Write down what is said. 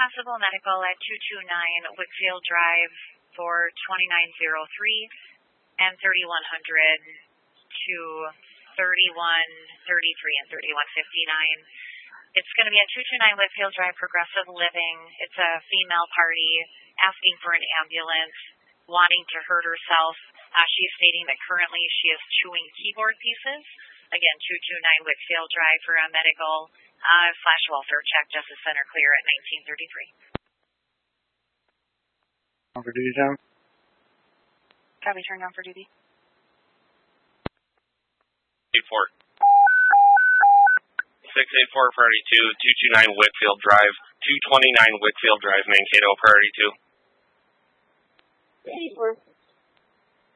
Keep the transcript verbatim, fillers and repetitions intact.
possible medical at two two nine Wickfield Drive for twenty-nine oh three and thirty-one hundred to thirty-one thirty-three and thirty-one fifty-nine. It's going to be at two two nine Whitfield Drive, Progressive Living. It's a female party asking for an ambulance, wanting to hurt herself. Uh, she's stating that currently she is chewing keyboard pieces. Again, two two nine Whitfield Drive for a medical uh, slash welfare check. Justice Center clear at nineteen thirty-three. On for duty zone. Copy, turned on for duty. eight four. six eight four, priority two, two two nine Whitfield Drive, two twenty-nine Whitfield Drive, Mankato, priority two. eight four.